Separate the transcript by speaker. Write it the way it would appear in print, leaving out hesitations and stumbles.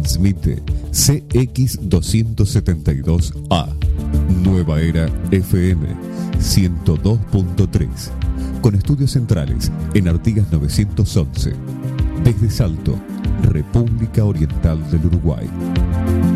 Speaker 1: Transmite CX272A. Nueva Era FM 102.3. Con estudios centrales en Artigas 911. Desde Salto, República Oriental del Uruguay.